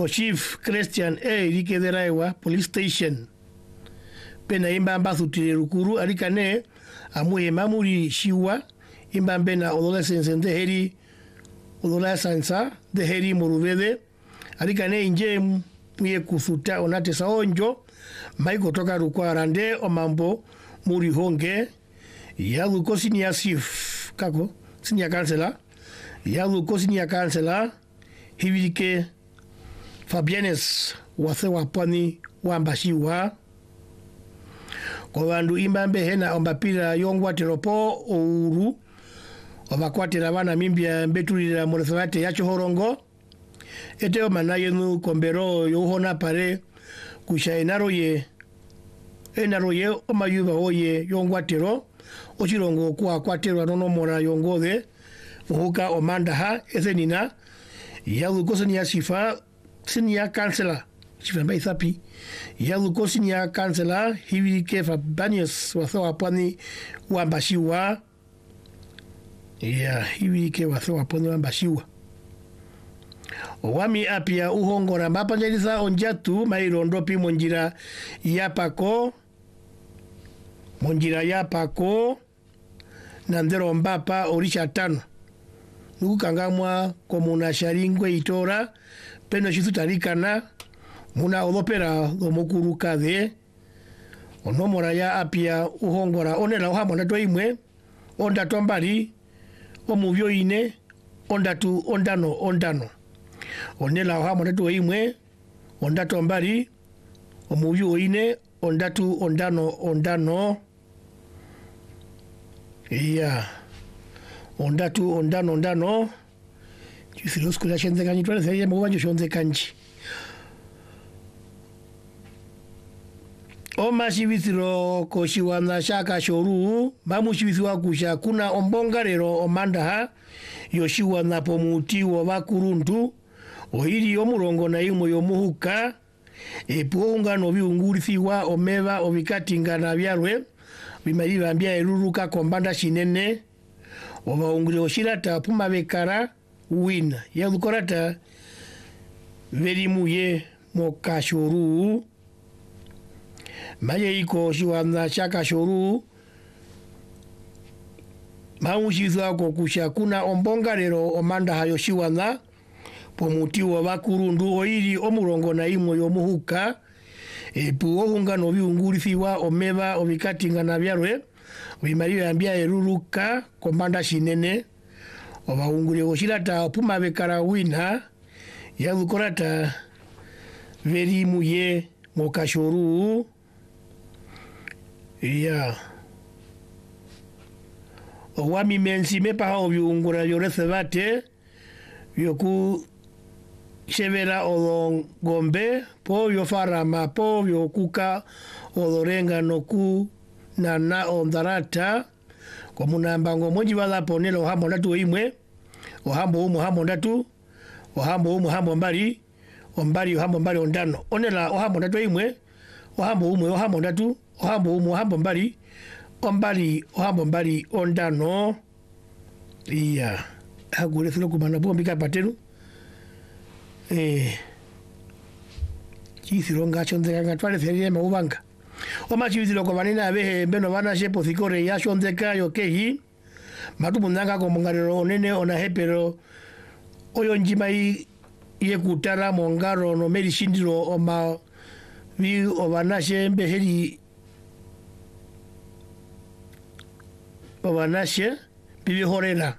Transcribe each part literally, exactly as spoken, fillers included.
po Chief Christian A Rikederaiwa Police Station pena imba mbathutire rukuru arikane amuye mamuri shiwa imba mbena adolescence de heri adolescence de heri muruvede arikane inje muye kufuta onate saonjo maiko toka rukwarande omambo muri honge yalu kosini ya sif kako sini ya kansela yalu kosini ya kansela hivike Fabienes wase wapwani wambashiwa kwa wandu imbambe hena ombapira yongwa teropo ouru obakwatira bana mimbia mbetulira moresavate yacho horongo eteo manayenu kombero yohona pare kushainaro ye enaro ye omayuba oye yongwa tero ochirongo kwa kwatero anono mora yongode uhuka omanda ha ezenina yalu kosani ya sifa sini ya kansela sifa mbai thapi yalu kosini ya kansela hivi kefa banyes wathawa pwani wambashiwa ya hivi ke wathawa pwani wambashiwa wami apia uhongora mapanjaliza onjatu mairondo pi monjira yapako monjira yapako nandero mbapa orisha tano nukukangamwa komuna sharingwe itora peno chitutarikana muna olopera domokuru kade onomora ya apia uhongora onela ohamona to imwe onda tombari omuvyo ine onda tu ondano ondano onela ohamona to imwe onda tombari omuvyo ine onda tu ondano ondano iya onda tu ondano ondano Chisilos kula shenze kanji twale seye mwanjo shonze kanji. Oma shivithiro koshiwana shaka shoru mamu shivithiwa kusha kuna ombongarero omandaha yoshiwana pomuti wa bakurundu ohiri yomurongo na imo yomuhuka epuonga no biungurithiwa omeba obikatingana byarwe bimaliba mbya eruruka kombanda shinene obaungure oshirata puma bekara wina ya dukorata verimuye mokashuru maye iko shiwana shakashuru maushizwa kokusha kuna ombongarero omanda hayo shiwana pomuti wa bakurundu oiri omurongo na imo yomuhuka epu ohunga no biungurithiwa omeba obikatingana byarwe bimaliba ambya eruruka kombanda shinene obaungure oshirata puma bekara wina ya dukorata verimuye mokashuru ya owami mensi mepa hao biungura yoresevate yoku shevera odon gombe po yofarama po yokuka odorenga noku nana ondarata komuna mbango moji wala ponelo hambo ndatu imwe ohambo umu hambo ndatu ohambo umu hambo mbari ombari ohambo mbari ondano onela ohambo ndatu imwe ohambo umu ohambo ndatu ohambo umu ohambo mbari ombari ohambo mbari ondano iya agure thilo kumana bombi kapatenu eh chisironga chonze ngatwale ferie maubanga Oma chivizilo kwa vanina abehe mbeno vana shepo thikore ya shondeka yokehi matumu nanga kwa mongarero onene ona hepero oyo njima i ye kutara mongaro no meri shindiro oma vi ovanashe mbeheri ovanashe pivi horera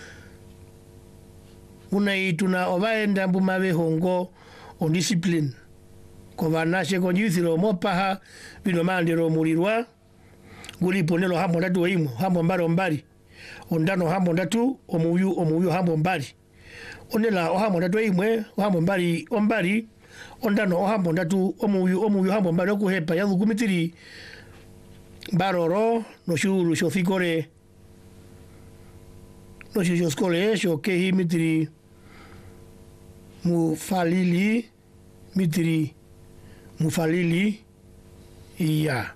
una ituna ovaenda mbumabe hongo on discipline kovanashe konjithiro mopaha bino mandero mulirwa guli ponelo hambo ndatu oimo hambo mbari ombari ondano hambo ndatu omuyu omuyu hambo mbari onela ohambo ndatu oimwe hambo mbari ombari ondano ohambo ndatu omuyu omuyu hambo mbari okuhepa ya dukumitiri baroro no shuru shofikore no shuru skole shokehi mitiri mufalili mitiri mufalili iya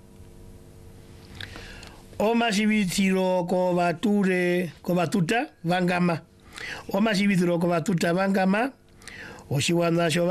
oma shibitiro ko bature ko batuta vangama oma shibitiro ko batuta vangama oshiwana